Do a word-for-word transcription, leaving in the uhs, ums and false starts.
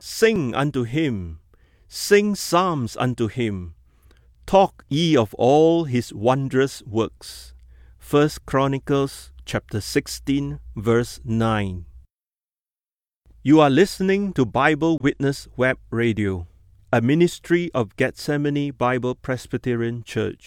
Sing unto him, sing psalms unto him. Talk ye of all his wondrous works. First Chronicles chapter sixteen, verse nine. You are listening to Bible Witness Web Radio, a ministry of Gethsemane Bible Presbyterian Church.